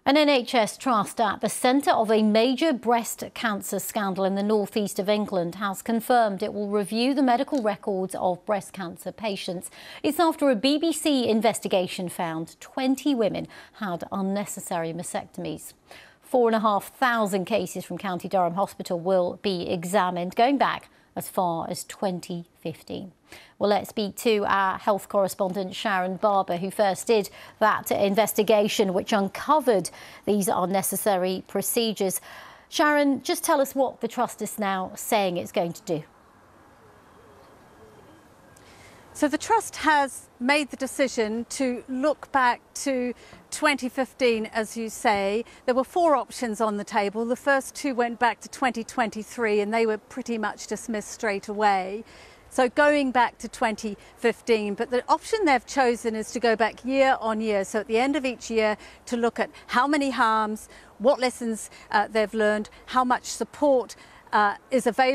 An NHS trust at the centre of a major breast cancer scandal in the northeast of England has confirmed it will review the medical records of breast cancer patients. It's after a BBC investigation found 20 women had unnecessary mastectomies. 4,500 cases from County Durham Hospital will be examined, going back as far as 2015. Well, let's speak to our health correspondent Sharon Barber, who first did that investigation which uncovered these unnecessary procedures. Sharon, just tell us what the Trust is now saying it's going to do. So the Trust has made the decision to look back to 2015, as you say. There were 4 options on the table. The first 2 went back to 2023 and they were pretty much dismissed straight away. So going back to 2015, but the option they've chosen is to go back year on year. So at the end of each year to look at how many harms, what lessons they've learned, how much support is available.